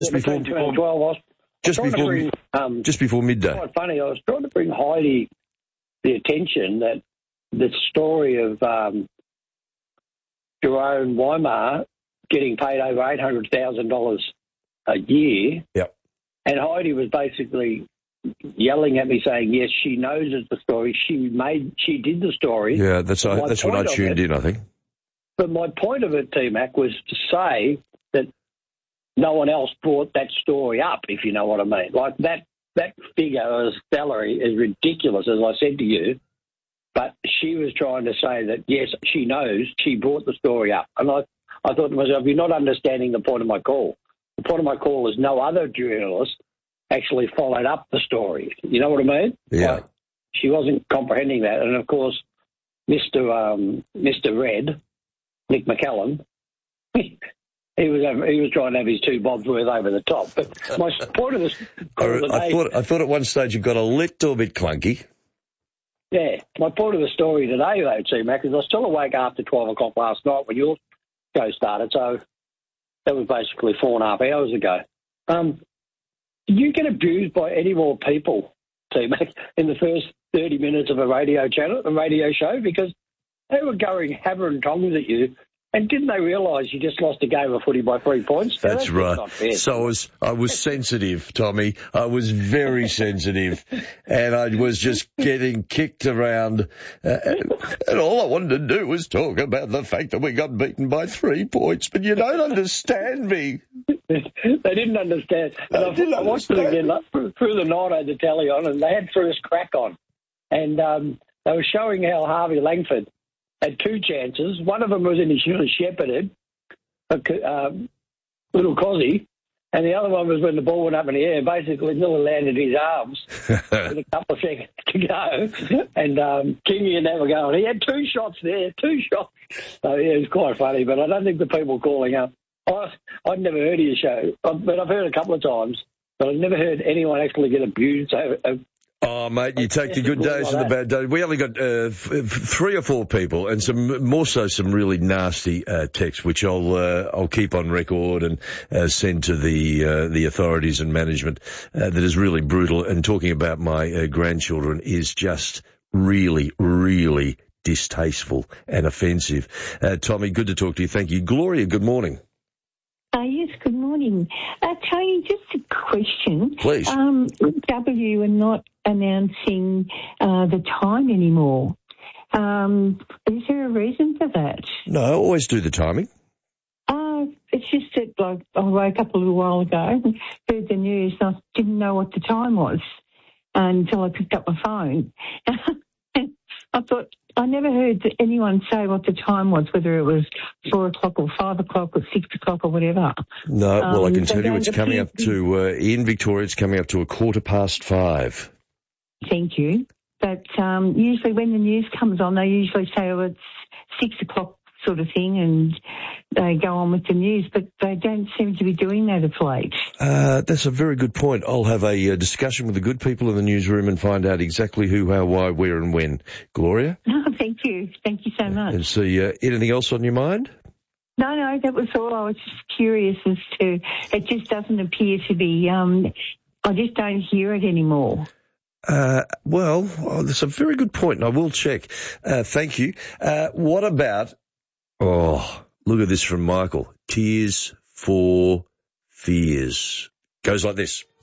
Just before 12, I was just before midday. Quite funny. I was trying to bring Heidi the attention that the story of Jerome Weimar getting paid over $800,000 a year. Yep. And Heidi was basically yelling at me saying, yes, she knows it's the story. She did the story. Yeah, that's what I tuned in, I think. But my point of it, T-Mac, was to say that no one else brought that story up, if you know what I mean. Like that figure as salary is ridiculous, as I said to you. But she was trying to say that, yes, she knows, she brought the story up. And I thought to myself, you're not understanding the point of my call. The point of my call is no other journalist actually followed up the story. You know what I mean? Yeah. Like, she wasn't comprehending that. And, of course, Mr. Red, Nick McCallum, he was trying to have his two bobs worth over the top. But my point of this call today... I thought at one stage you got a little bit clunky. Yeah. My point of the story today, though, T-Mac, is I was still awake after 12 o'clock last night when your show started, so that was basically 4.5 hours ago. Did you get abused by any more people, T-Mac, in the first 30 minutes of a radio show? Because they were going hammer and tongs at you, and didn't they realise you just lost a game of footy by 3 points? That's right. So I was sensitive, Tommy. I was very sensitive, and I was just getting kicked around, and all I wanted to do was talk about the fact that we got beaten by 3 points, but you don't understand me. They didn't understand. And I watched it again through the night. I had the telly on, and they had First Crack on. And they were showing how Harvey Langford had 2 chances. One of them was in his shepherded, little Cozzy, and the other one was when the ball went up in the air. Basically, Miller landed in his arms with a couple of seconds to go. And Kingy and that were going, he had 2 shots there, 2 shots. So, yeah, it was quite funny, but I don't think the people calling up, I'd never heard of your show, but I've heard it a couple of times, but I've never heard anyone actually get abused. Oh, mate, you take the good days and the bad days. We only got 3 or 4 people, and some really nasty texts, which I'll keep on record and send to the authorities and management. That is really brutal. And talking about my grandchildren is just really, really distasteful and offensive. Tommy, good to talk to you. Thank you. Gloria, good morning. Yes, good morning. Tony, just a question. Please. W are not announcing the time anymore. Is there a reason for that? No, I always do the timing. It's just that, like, I woke up a little while ago, heard the news, and I didn't know what the time was until I picked up my phone. I thought, I never heard anyone say what the time was, whether it was 4 o'clock or 5 o'clock or 6 o'clock or whatever. No, well, I can tell you it's coming up to, in Victoria, it's coming up to 5:15. Thank you. But usually when the news comes on, they usually say, oh, it's 6 o'clock sort of thing, and they go on with the news, but they don't seem to be doing that of late. That's a very good point. I'll have a discussion with the good people in the newsroom and find out exactly who, how, why, where and when. Gloria? Oh, thank you. Thank you so much. And see, anything else on your mind? No, that was all. I was just curious as to, it just doesn't appear to be, I just don't hear it anymore. Well, that's a very good point, and I will check. Thank you. What about... Oh, look at this from Michael. Tears for Fears. Goes like this.